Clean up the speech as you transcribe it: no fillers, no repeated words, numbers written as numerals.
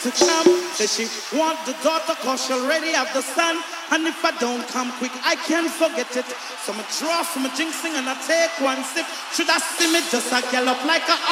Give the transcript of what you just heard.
to come. Say she want the daughter cause she already have the son. And if I don't come quick, I can't forget it. So I draw from a jinxing and I take one sip. Should I see me just a gallop like a